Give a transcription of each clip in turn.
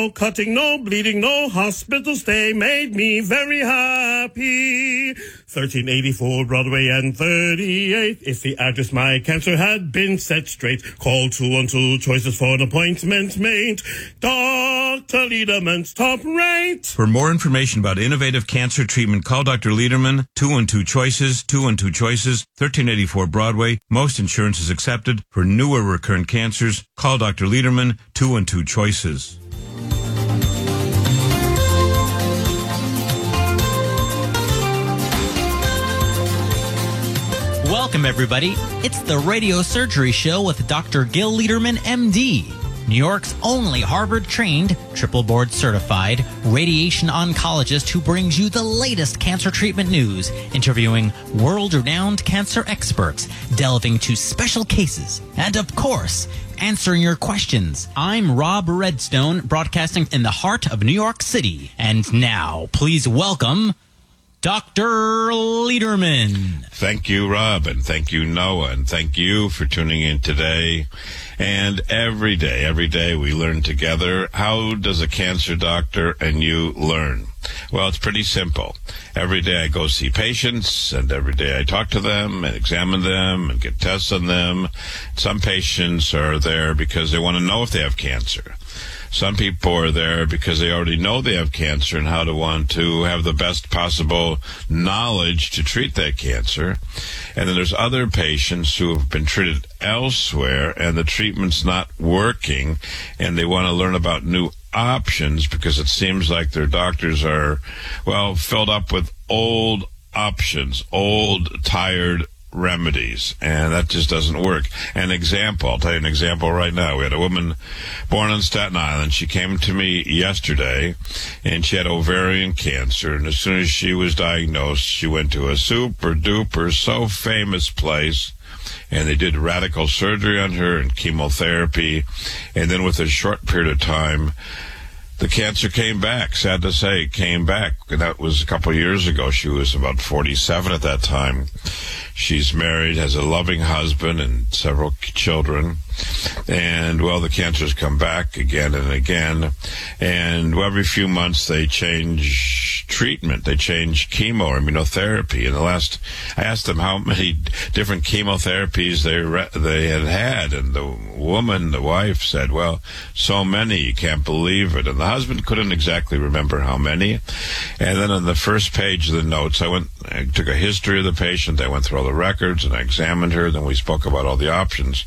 No cutting, no bleeding, no hospital stay made me very happy. 1384 Broadway and 38th is the address my cancer had been set straight. Call 212 choices for an appointment made. Dr. Lederman's top rate. For more information about innovative cancer treatment, call Dr. Lederman, 212 choices, 212 choices, 1384 Broadway. Most insurance is accepted. For newer recurrent cancers, call Dr. Lederman, 212 choices. Welcome, everybody. It's the Radio Surgery Show with Dr. Gil Lederman, MD, New York's only Harvard-trained, triple board-certified radiation oncologist who brings you the latest cancer treatment news, interviewing world-renowned cancer experts, delving to special cases, and, of course, answering your questions. I'm Rob Redstone, broadcasting in the heart of New York City. And now, please welcome Dr. Lederman. Thank you, Rob, and thank you, Noah, and thank you for tuning in today. And every day we learn together. How does a cancer doctor and you learn? Well, it's pretty simple. Every day I go see patients, and every day I talk to them and examine them and get tests on them. Some patients are there because they want to know if they have cancer. Some people are there because they already know they have cancer and how to want to have the best possible knowledge to treat that cancer. And then there's other patients who have been treated elsewhere and the treatment's not working, and they want to learn about new options because it seems like their doctors are, well, filled up with old options, old, tired remedies, and that just doesn't work. An example, I'll tell you an example right now. We had a woman born on Staten Island. She came to me yesterday, and she had ovarian cancer, and as soon as she was diagnosed, she went to a super-duper, so famous place, and they did radical surgery on her and chemotherapy, and then with a short period of time, the cancer came back. Sad to say, it came back. And that was a couple of years ago. She was about 47 at that time. She's married, has a loving husband and several children. And, well, the cancer's come back again and again. And well, every few months they change treatment. They change chemo or immunotherapy. And I asked them how many different chemotherapies they had had. And the wife said, well, so many, you can't believe it. And the husband couldn't exactly remember how many. And then on the first page of the notes, I took a history of the patient. I went through all the records and I examined her. Then we spoke about all the options.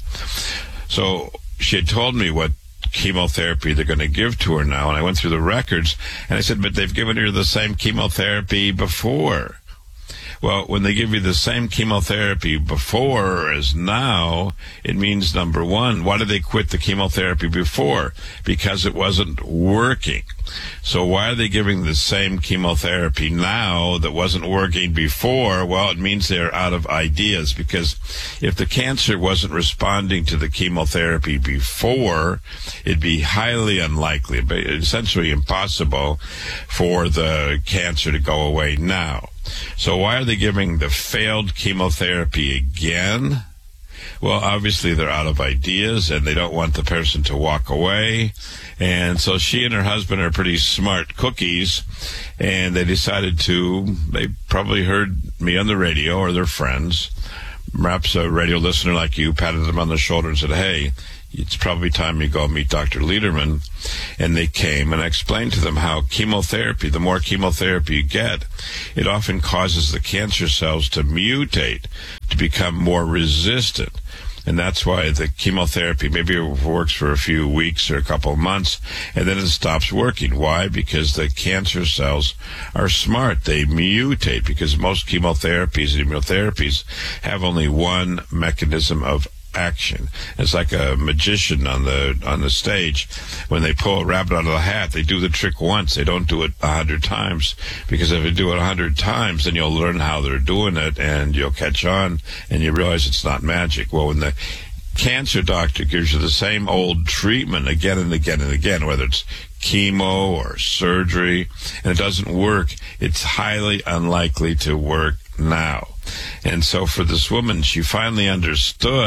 So she had told me what chemotherapy they're going to give to her now, and I went through the records, and I said, but they've given her the same chemotherapy before. Well, when they give you the same chemotherapy before as now, it means, number one, why did they quit the chemotherapy before? Because it wasn't working. So why are they giving the same chemotherapy now that wasn't working before? Well, it means they're out of ideas, because if the cancer wasn't responding to the chemotherapy before, it'd be highly unlikely, but essentially impossible for the cancer to go away now. So why are they giving the failed chemotherapy again? Well, obviously they're out of ideas and they don't want the person to walk away. And so she and her husband are pretty smart cookies, and they decided they probably heard me on the radio or their friends, perhaps a radio listener like you, patted them on the shoulder and said, hey, it's probably time you go meet Dr. Lederman. And they came, and I explained to them how chemotherapy, the more chemotherapy you get, it often causes the cancer cells to mutate, to become more resistant. And that's why the chemotherapy maybe it works for a few weeks or a couple of months, and then it stops working. Why? Because the cancer cells are smart. They mutate, because most chemotherapies and immunotherapies have only one mechanism of action. It's like a magician on the stage. When they pull a rabbit out of the hat, they do the trick once. They don't do it 100 times, because if you do it 100 times, then you'll learn how they're doing it, and you'll catch on, and you realize it's not magic. Well, when the cancer doctor gives you the same old treatment again and again and again, whether it's chemo or surgery, and it doesn't work, it's highly unlikely to work now. And so for this woman, she finally understood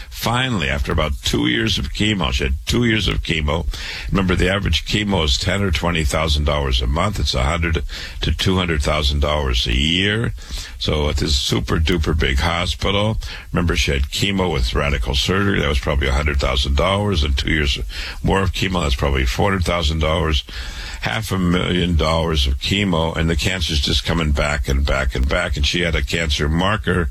Finally, after about 2 years of chemo, she had 2 years of chemo. Remember, the average chemo is $10,000 or $20,000 a month. It's $100,000 to $200,000 a year. So at this super duper big hospital, remember, she had chemo with radical surgery. That was probably $100,000, and 2 years more of chemo. That's probably $400,000. $500,000 of chemo, and the cancer's just coming back and back and back. And she had a cancer marker,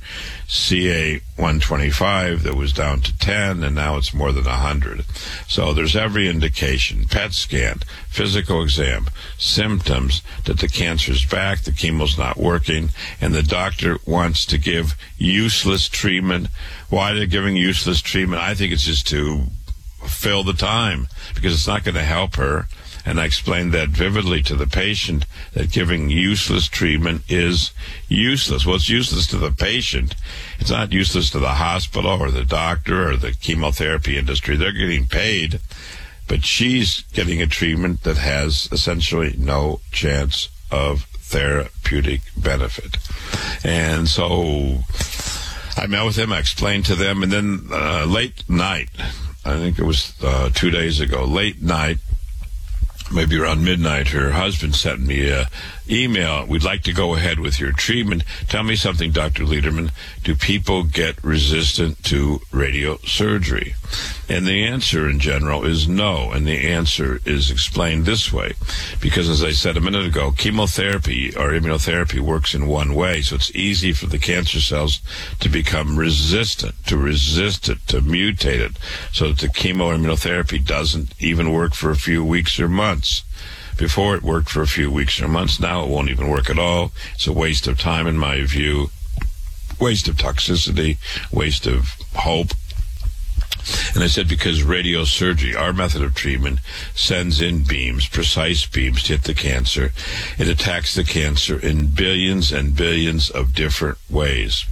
CA-125, that was down to 10, and now it's more than 100. So there's every indication, PET scan, physical exam, symptoms that the cancer's back, the chemo's not working, and the doctor wants to give useless treatment. Why they're giving useless treatment? I think it's just to fill the time, because it's not going to help her. And I explained that vividly to the patient, that giving useless treatment is useless. Well, it's useless to the patient. It's not useless to the hospital or the doctor or the chemotherapy industry. They're getting paid, but she's getting a treatment that has essentially no chance of therapeutic benefit. And so I met with them, I explained to them, and then late night, I think it was 2 days ago, late night, maybe around midnight, her husband sent me an email. We'd like to go ahead with your treatment. Tell me something, Dr. Lederman. Do people get resistant to radiosurgery? And the answer in general is no. And the answer is explained this way. Because as I said a minute ago, chemotherapy or immunotherapy works in one way. So it's easy for the cancer cells to become resistant, to resist it, to mutate it. So that the chemo or immunotherapy doesn't even work for a few weeks or months. Before it worked for a few weeks or months. Now it won't even work at all. It's a waste of time, in my view. Waste of toxicity, waste of hope. And I said, because radiosurgery, our method of treatment, sends in beams, precise beams, to hit the cancer. It attacks the cancer in billions and billions of different ways.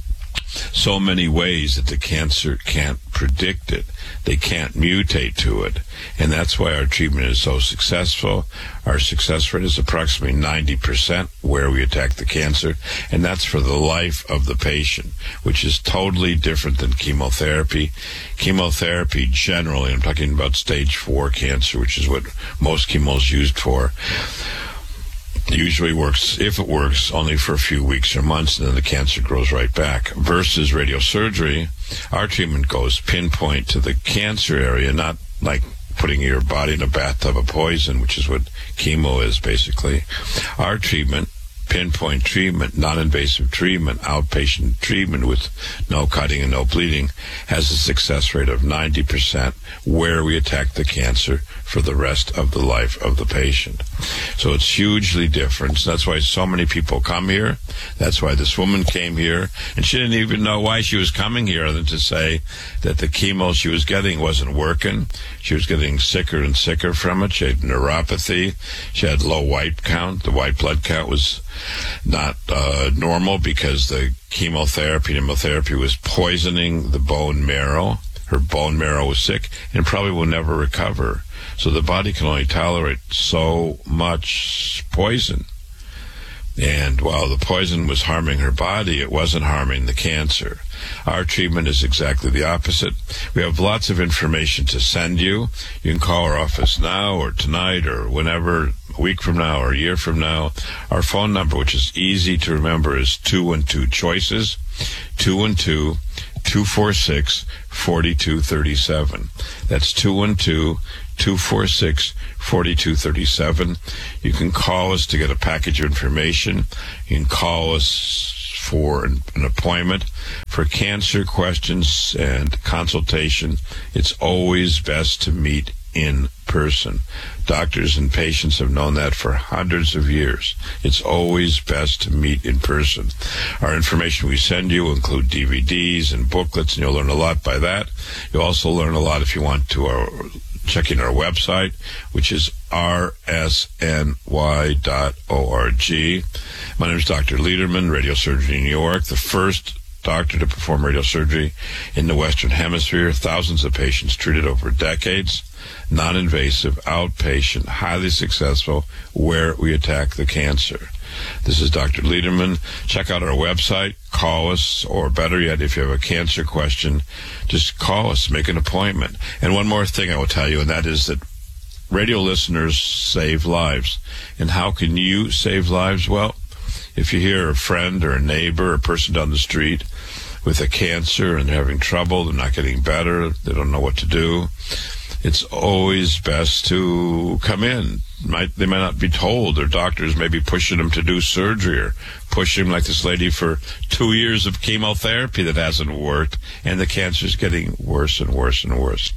So many ways that the cancer can't predict it. They can't mutate to it. And that's why our treatment is so successful. Our success rate is approximately 90% where we attack the cancer. And that's for the life of the patient, which is totally different than chemotherapy. Chemotherapy generally, I'm talking about stage 4 cancer, which is what most chemo is used for, usually works, if it works, only for a few weeks or months, and then the cancer grows right back. Versus radiosurgery, our treatment goes pinpoint to the cancer area, not like putting your body in a bathtub of poison, which is what chemo is basically. Our treatment, pinpoint treatment, non-invasive treatment, outpatient treatment with no cutting and no bleeding, has a success rate of 90% where we attack the cancer for the rest of the life of the patient. So it's hugely different. That's why so many people come here. That's why this woman came here, and she didn't even know why she was coming here other than to say that the chemo she was getting wasn't working. She was getting sicker and sicker from it. She had neuropathy. She had low white count. The white blood count was not normal because the chemotherapy and immunotherapy was poisoning the bone marrow. Her bone marrow was sick and probably will never recover. So the body can only tolerate so much poison. And while the poison was harming her body, it wasn't harming the cancer. Our treatment is exactly the opposite. We have lots of information to send you. You can call our office now or tonight or whenever, a week from now or a year from now. Our phone number, which is easy to remember, is 212-CHOICES, 212-246-4237. That's 212-246-4237. You can call us to get a package of information. You can call us for an appointment. For cancer questions and consultation, it's always best to meet in person. Doctors and patients have known that for hundreds of years. It's always best to meet in person. Our information we send you will include DVDs and booklets, and you'll learn a lot by that. You'll also learn a lot if you want to checking our website, which is rsny.org. My name is Dr. Lederman, radiosurgery in New York, the first doctor to perform radiosurgery in the Western Hemisphere. Thousands of patients treated over decades. non-invasive, outpatient, highly successful, where we attack the cancer. This is Dr. Lederman. Check out our website, call us, or better yet, if you have a cancer question, just call us, make an appointment. And one more thing I will tell you, and that is that radio listeners save lives. And how can you save lives? Well, if you hear a friend or a neighbor or a person down the street with a cancer and they're having trouble, they're not getting better, they don't know what to do, it's always best to come in. They might not be told. Their doctors may be pushing them to do surgery or pushing them like this lady for 2 years of chemotherapy that hasn't worked, and the cancer is getting worse and worse and worse.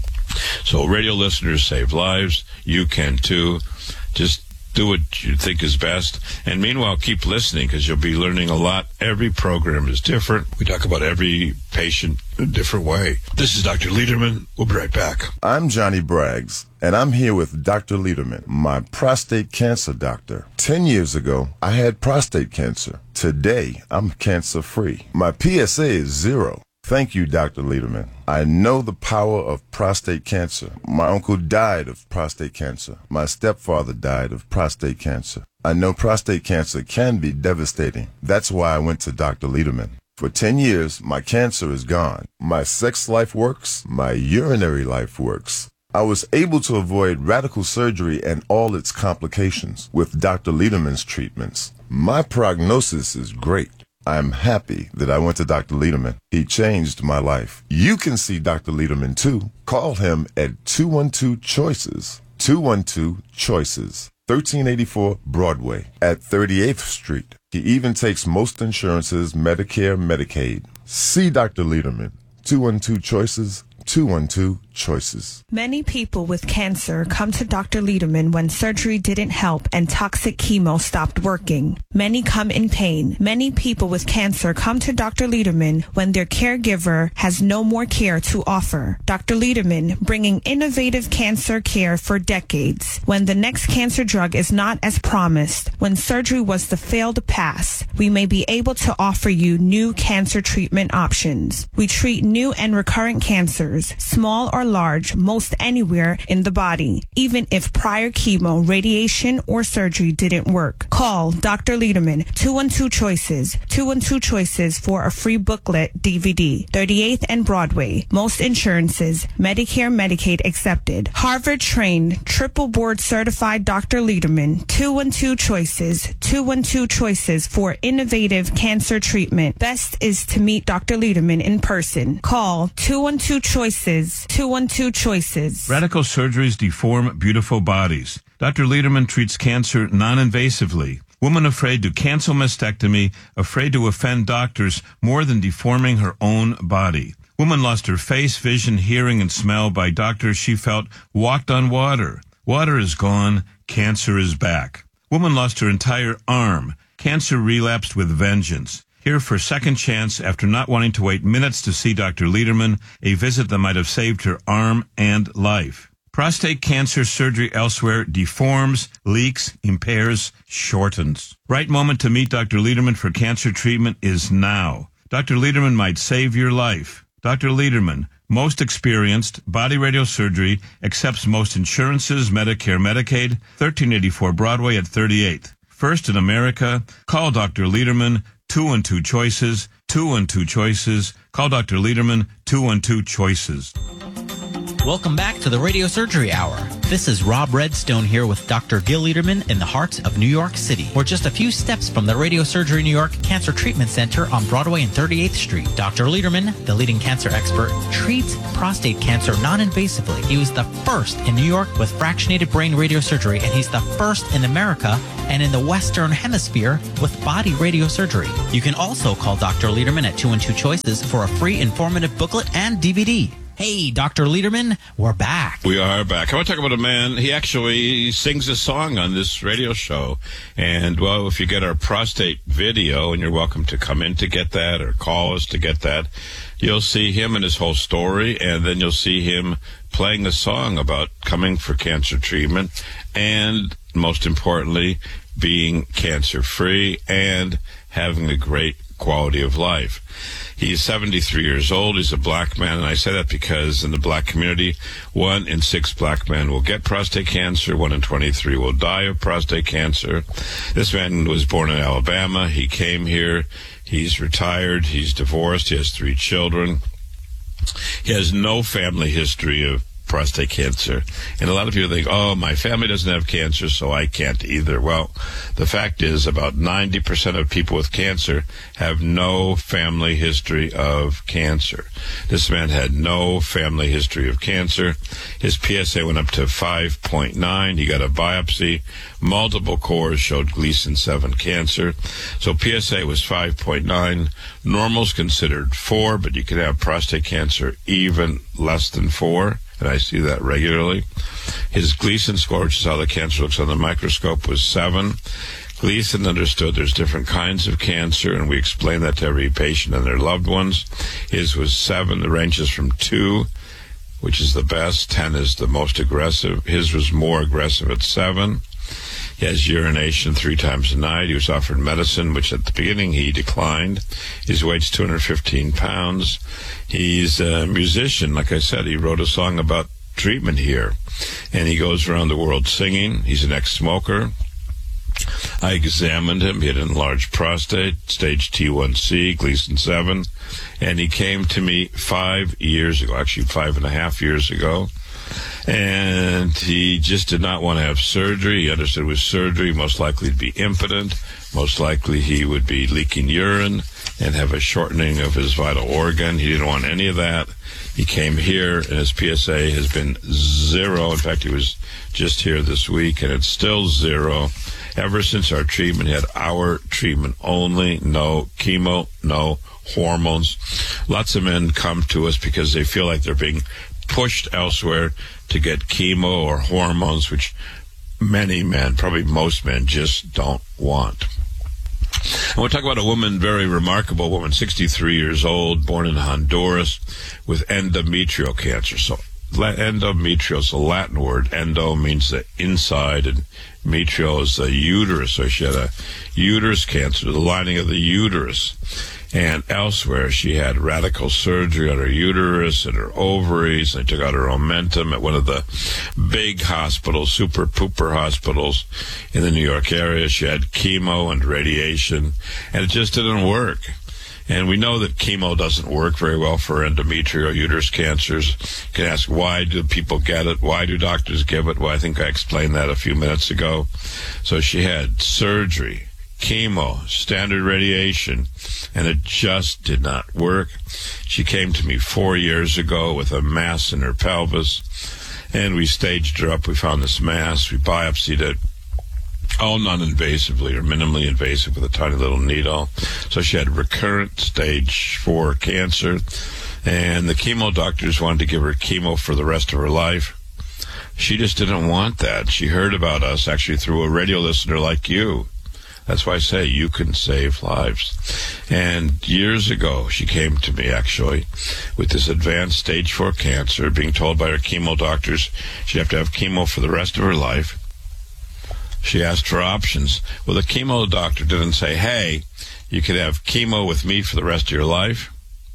So radio listeners save lives. You can too. Just do what you think is best. And meanwhile, keep listening because you'll be learning a lot. Every program is different. We talk about every patient in a different way. This is Dr. Lederman. We'll be right back. I'm Johnny Braggs, and I'm here with Dr. Lederman, my prostate cancer doctor. 10 years ago, I had prostate cancer. Today, I'm cancer-free. My PSA is 0. Thank you, Dr. Lederman. I know the power of prostate cancer. My uncle died of prostate cancer. My stepfather died of prostate cancer. I know prostate cancer can be devastating. That's why I went to Dr. Lederman. For 10 years, my cancer is gone. My sex life works. My urinary life works. I was able to avoid radical surgery and all its complications with Dr. Lederman's treatments. My prognosis is great. I'm happy that I went to Dr. Lederman. He changed my life. You can see Dr. Lederman too. Call him at 212-CHOICES. 212-CHOICES. 1384 Broadway at 38th Street. He even takes most insurances, Medicare, Medicaid. See Dr. Lederman. 212-CHOICES. 212-CHOICES. Many people with cancer come to Dr. Lederman when surgery didn't help and toxic chemo stopped working. Many come in pain. Many people with cancer come to Dr. Lederman when their caregiver has no more care to offer. Dr. Lederman, bringing innovative cancer care for decades. When the next cancer drug is not as promised, when surgery was the failed pass, we may be able to offer you new cancer treatment options. We treat new and recurrent cancers, small or large, most anywhere in the body, even if prior chemo, radiation, or surgery didn't work. Call Dr. Lederman, 212-CHOICES, 212-CHOICES for a free booklet DVD, 38th and Broadway. Most insurances, Medicare, Medicaid accepted. Harvard-trained, triple board certified Dr. Lederman, 212-CHOICES, 212-CHOICES for innovative cancer treatment. Best is to meet Dr. Lederman in person. Call 212-CHOICES, 212-CHOICES. Radical surgeries deform beautiful bodies. Dr. Lederman treats cancer non-invasively. Woman afraid to cancel mastectomy, afraid to offend doctors more than deforming her own body. Woman lost her face, vision, hearing, and smell by doctors she felt walked on water. Water is gone. Cancer is back. Woman lost her entire arm. Cancer relapsed with vengeance. Here for a second chance after not wanting to wait minutes to see Dr. Lederman, a visit that might have saved her arm and life. Prostate cancer surgery elsewhere deforms, leaks, impairs, shortens. Right moment to meet Dr. Lederman for cancer treatment is now. Dr. Lederman might save your life. Dr. Lederman, most experienced, body radio surgery, accepts most insurances, Medicare, Medicaid, 1384 Broadway at 38th. First in America, call Dr. Lederman, 212-CHOICES, 212-CHOICES. Call Dr. Lederman, 212-CHOICES. Welcome back to the Radio Surgery Hour. This is Rob Redstone here with Dr. Gil Lederman in the heart of New York City. We're just a few steps from the Radio Surgery New York Cancer Treatment Center on Broadway and 38th Street. Dr. Lederman, the leading cancer expert, treats prostate cancer non-invasively. He was the first in New York with fractionated brain radiosurgery, and he's the first in America and in the Western Hemisphere with body radiosurgery. You can also call Dr. Lederman at 212-CHOICES for a free informative booklet and DVD. Hey, Dr. Lederman, we're back. We are back. I want to talk about a man. He actually sings a song on this radio show. And, well, if you get our prostate video, and you're welcome to come in to get that or call us to get that, you'll see him and his whole story, and then you'll see him playing a song about coming for cancer treatment and, most importantly, being cancer-free and having a great quality of life. He's 73 years old. He's a black man, and I say that because in the black community, 1 in 6 black men will get prostate cancer. 1 in 23 will die of prostate cancer. This man was born in Alabama. He came here. He's retired. He's divorced. He has 3 children. He has no family history of prostate cancer. And a lot of people think, oh, my family doesn't have cancer, so I can't either. Well, the fact is about 90% of people with cancer have no family history of cancer. This man had no family history of cancer. His PSA went up to 5.9. He got a biopsy. Multiple cores showed Gleason 7 cancer. So PSA was 5.9. Normal's considered 4, but you can have prostate cancer even less than 4. And I see that regularly. His Gleason score, which is how the cancer looks on the microscope, was 7. Gleason understood there's different kinds of cancer, and we explain that to every patient and their loved ones. His was 7. The range is from 2, which is the best. 10 is the most aggressive. His was more aggressive at 7. He has urination 3 times a night. He was offered medicine, which at the beginning he declined. His weight's 215 pounds. He's a musician. Like I said, he wrote a song about treatment here. And he goes around the world singing. He's an ex-smoker. I examined him. He had an enlarged prostate, stage T1C, Gleason 7. And he came to me 5 years ago, actually 5.5 years ago. And he just did not want to have surgery. He understood with surgery, most likely to be impotent. Most likely he would be leaking urine and have a shortening of his vital organ. He didn't want any of that. He came here, and his PSA has been 0. In fact, he was just here this week, and it's still 0. Ever since our treatment, he had our treatment only, no chemo, no hormones. Lots of men come to us because they feel like they're being pushed elsewhere to get chemo or hormones, which many men, probably most men, just don't want. I want to talk about a woman, very remarkable woman, 63 years old, born in Honduras, with endometrial cancer. So endometrial is a Latin word. Endo means the inside, and metrial is the uterus. So she had a uterus cancer, the lining of the uterus. And elsewhere, she had radical surgery on her uterus and her ovaries. They took out her omentum at one of the big hospitals, super pooper hospitals in the New York area. She had chemo and radiation, and it just didn't work. And we know that chemo doesn't work very well for endometrial uterus cancers. You can ask, why do people get it? Why do doctors give it? Well, I think I explained that a few minutes ago. So she had surgery, chemo, standard radiation, and it just did not work. She came to me 4 years ago with a mass in her pelvis, and we staged her up. We found this mass. We biopsied it, all non-invasively or minimally invasive with a tiny little needle. So she had recurrent stage 4 cancer, and the chemo doctors wanted to give her chemo for the rest of her life. She just didn't want that. She heard about us actually through a radio listener like you. That's why I say you can save lives. And years ago, she came to me, actually, with this advanced stage 4 cancer, being told by her chemo doctors she'd have to have chemo for the rest of her life. She asked for options. Well, the chemo doctor didn't say, hey, you could have chemo with me for the rest of your life,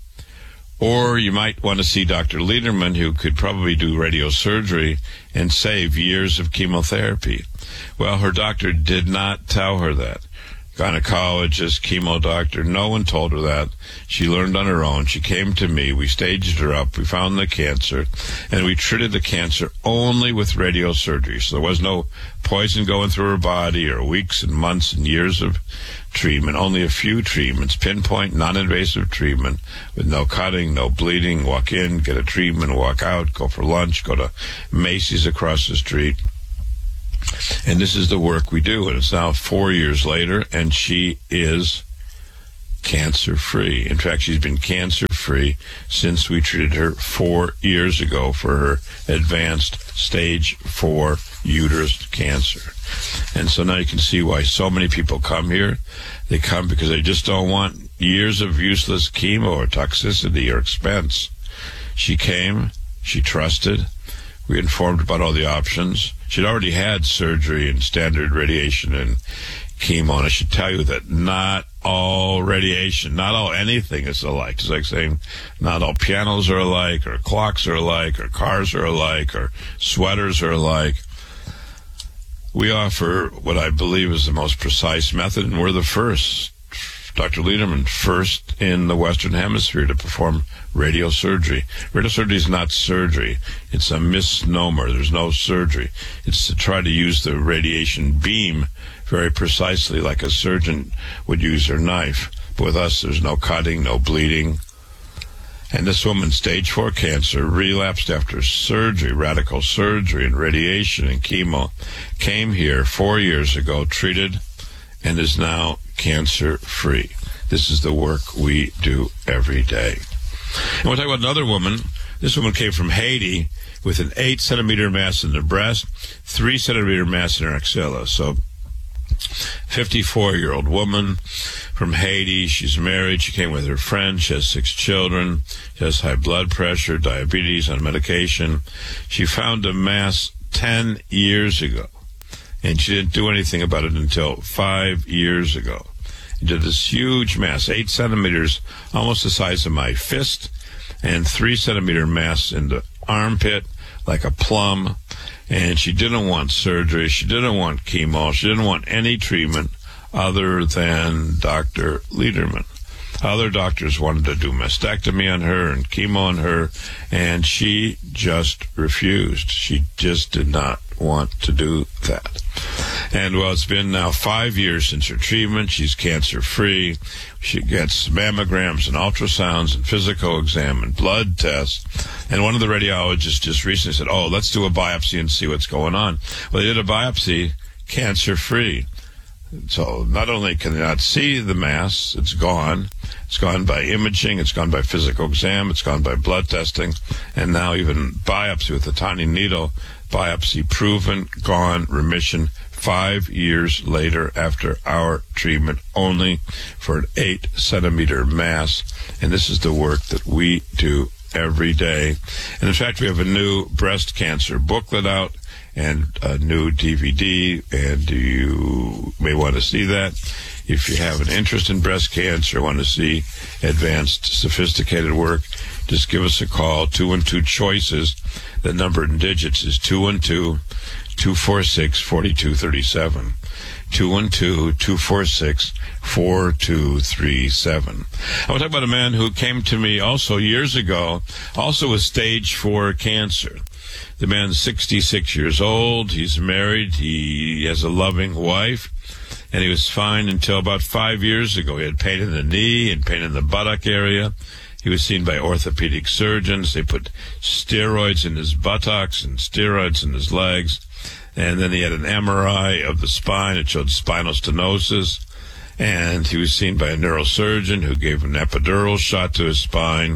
or you might want to see Dr. Lederman, who could probably do radiosurgery and save years of chemotherapy. Well, her doctor did not tell her that. Gynecologist, chemo doctor, no one told her that. She learned on her own. She came to me. We staged her up. We found the cancer, and we treated the cancer only with radiosurgery. So there was no poison going through her body or weeks and months and years of treatment, only a few treatments, pinpoint, non-invasive treatment with no cutting, no bleeding. Walk in, get a treatment, walk out, go for lunch, go to Macy's across the street. And this is the work we do. And it's now 4 years later, and she is cancer-free. In fact, she's been cancer-free since we treated her 4 years ago for her advanced stage 4 uterus cancer. And so now you can see why so many people come here. They come because they just don't want years of useless chemo or toxicity or expense. She came, she trusted. We informed about all the options. She'd already had surgery and standard radiation and chemo. And I should tell you that not all radiation, not all anything is alike. It's like saying not all pianos are alike, or clocks are alike, or cars are alike, or sweaters are alike. We offer what I believe is the most precise method, and we're the first, Dr. Lederman, first in the Western Hemisphere to perform radiosurgery. Radiosurgery is not surgery. It's a misnomer. There's no surgery. It's to try to use the radiation beam very precisely like a surgeon would use their knife. But with us, there's no cutting, no bleeding. And this woman, stage 4 cancer, relapsed after surgery, radical surgery and radiation and chemo, came here 4 years ago, treated, and is now cancer-free. This is the work we do every day. And we'll talk about another woman. This woman came from Haiti with an 8-centimeter mass in the breast, 3-centimeter mass in her axilla. So 54-year-old woman from Haiti. She's married. She came with her friend. She has 6 children. She has high blood pressure, diabetes, on medication. She found a mass 10 years ago, and she didn't do anything about it until 5 years ago. She did this huge mass, 8 centimeters, almost the size of my fist, and 3-centimeter mass in the armpit, like a plum. And she didn't want surgery. She didn't want chemo. She didn't want any treatment other than Dr. Lederman. Other doctors wanted to do mastectomy on her and chemo on her, and she just refused. She just did not want to do that. And, well, it's been now 5 years since her treatment. She's cancer-free. She gets mammograms and ultrasounds and physical exam and blood tests. And one of the radiologists just recently said, oh, let's do a biopsy and see what's going on. Well, they did a biopsy, cancer-free. So not only can they not see the mass, it's gone. It's gone by imaging, it's gone by physical exam, it's gone by blood testing, and now even biopsy with a tiny needle. Biopsy proven, gone, remission 5 years later after our treatment, only for an 8-centimeter mass. And this is the work that we do every day. And in fact, we have a new breast cancer booklet out and a new DVD, and you may want to see that. If you have an interest in breast cancer, want to see advanced, sophisticated work, just give us a call, 212-CHOICES. The number in digits is 212-246-4237. 212-246-4237. I want to talk about a man who came to me also years ago, also with stage 4 cancer. The man's 66 years old. He's married. He has a loving wife. And he was fine until about 5 years ago. He had pain in the knee and pain in the buttock area. He was seen by orthopedic surgeons. They put steroids in his buttocks and steroids in his legs. And then he had an MRI of the spine. It showed spinal stenosis. And he was seen by a neurosurgeon who gave him an epidural shot to his spine.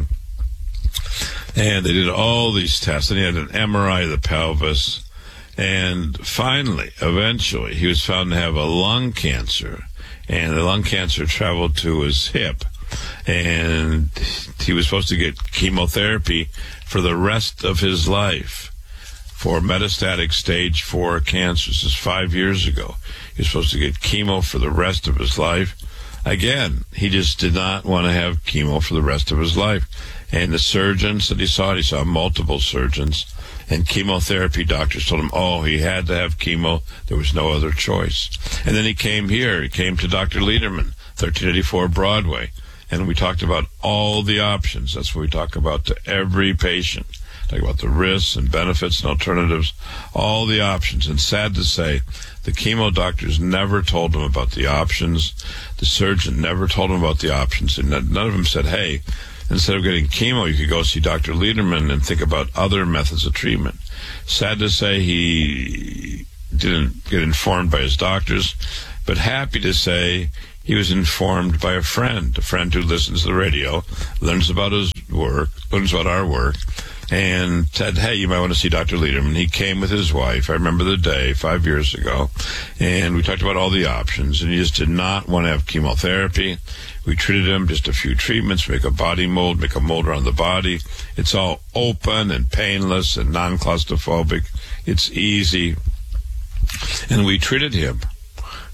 And they did all these tests. And he had an MRI of the pelvis. And finally, eventually, he was found to have a lung cancer. And the lung cancer traveled to his hip. And he was supposed to get chemotherapy for the rest of his life for metastatic stage 4 cancer. This is 5 years ago. He was supposed to get chemo for the rest of his life. Again, he just did not want to have chemo for the rest of his life. And the surgeons that he saw multiple surgeons, and chemotherapy doctors told him, oh, he had to have chemo. There was no other choice. And then he came here. He came to Dr. Lederman, 1384 Broadway. And we talked about all the options. That's what we talk about to every patient. Talk about the risks and benefits and alternatives, all the options. And sad to say, the chemo doctors never told him about the options. The surgeon never told him about the options. And none of them said, hey, instead of getting chemo, you could go see Dr. Lederman and think about other methods of treatment. Sad to say, he didn't get informed by his doctors, but happy to say he was informed by a friend who listens to the radio, learns about his work, learns about our work, and said, hey, you might want to see Dr. Lederman. He came with his wife. I remember the day 5 years ago, and we talked about all the options, and he just did not want to have chemotherapy. We treated him, just a few treatments, make a body mold, make a mold around the body. It's all open and painless and non-claustrophobic. It's easy. And we treated him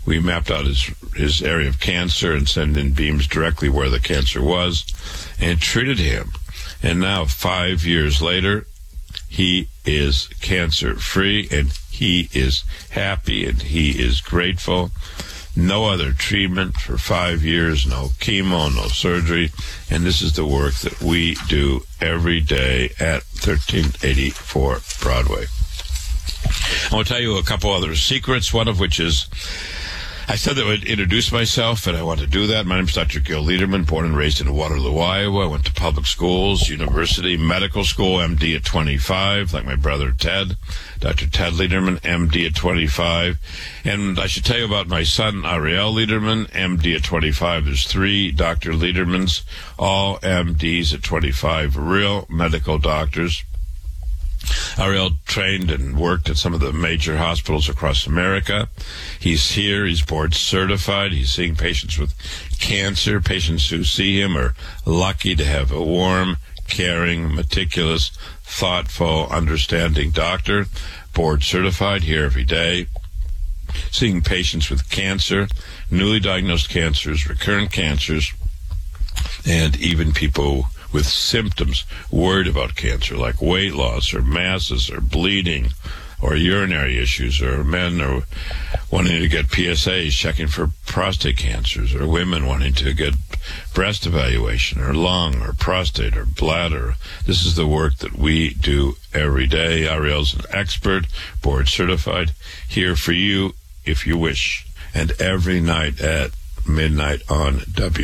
We mapped out his area of cancer and sent in beams directly where the cancer was and treated him. And now, 5 years later, he is cancer-free, and he is happy, and he is grateful. No other treatment for 5 years, no chemo, no surgery. And this is the work that we do every day at 1384 Broadway. I want to tell you a couple other secrets, one of which is, I said that I would introduce myself, and I want to do that. My name is Dr. Gil Liederman, born and raised in Waterloo, Iowa. I went to public schools, university, medical school, MD at 25, like my brother Ted. Dr. Ted Liederman, MD at 25. And I should tell you about my son, Ariel Liederman, MD at 25. There's 3 Dr. Liedermans, all MDs at 25, real medical doctors. Ariel trained and worked at some of the major hospitals across America. He's here. He's board certified. He's seeing patients with cancer. Patients who see him are lucky to have a warm, caring, meticulous, thoughtful, understanding doctor. Board certified, here every day. Seeing patients with cancer, newly diagnosed cancers, recurrent cancers, and even people with symptoms worried about cancer, like weight loss or masses or bleeding or urinary issues, or men are wanting to get PSAs, checking for prostate cancers, or women wanting to get breast evaluation or lung or prostate or bladder. This is the work that we do every day. Ariel's an expert, board certified, here for you if you wish, and every night at midnight on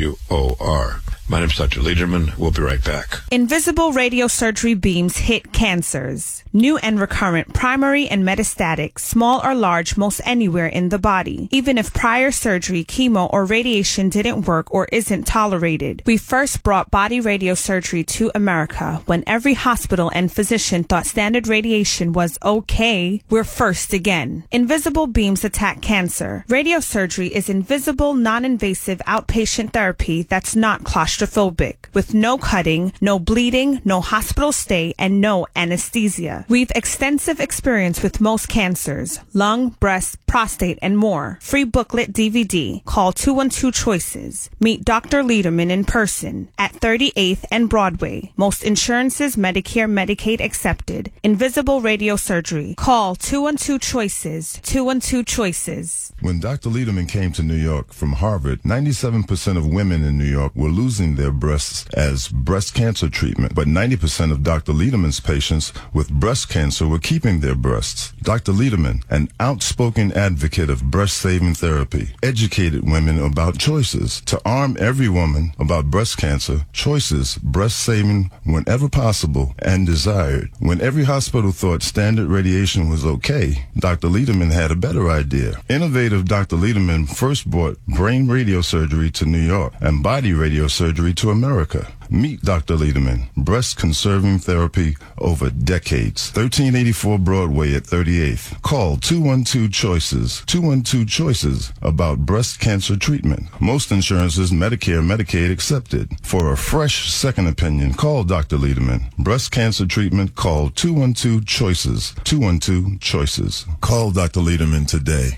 WOR. My name's Dr. Liederman. We'll be right back. Invisible radiosurgery beams hit cancers. New and recurrent, primary and metastatic, small or large, most anywhere in the body. Even if prior surgery, chemo, or radiation didn't work or isn't tolerated. We first brought body radiosurgery to America when every hospital and physician thought standard radiation was okay. We're first again. Invisible beams attack cancer. Radiosurgery is invisible, non-invasive outpatient therapy that's not claustrophobic, with no cutting, no bleeding, no hospital stay, and no anesthesia. We've extensive experience with most cancers, lung, breast, prostate, and more. Free booklet DVD. Call 212-CHOICES. Meet Dr. Liederman in person at 38th and Broadway. Most insurances, Medicare, Medicaid accepted. Invisible radiosurgery. Call 212-CHOICES. 212-CHOICES. When Dr. Liederman came to New York from Harvard, 97% of women in New York were losing their breasts as breast cancer treatment, but 90% of Dr. Liederman's patients with breast cancer were keeping their breasts. Dr. Liederman, an outspoken advocate of breast-saving therapy, educated women about choices. To arm every woman about breast cancer, choices, breast-saving whenever possible and desired. When every hospital thought standard radiation was okay, Dr. Liederman had a better idea. Innovative Dr. Liederman first brought brain radiosurgery to New York and body radiosurgery to America. Meet Dr. Liederman, breast-conserving therapy over decades. 1384 Broadway at 38th. Call 212-CHOICES. 212-CHOICES about breast cancer treatment. Most insurances, Medicare, Medicaid accepted. For a fresh second opinion, call Dr. Liederman. Breast cancer treatment, call 212-CHOICES. 212-CHOICES. Call Dr. Liederman today.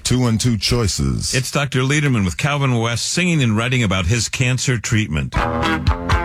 212-CHOICES. It's Dr. Liederman with Calvin West singing and writing about his cancer treatment.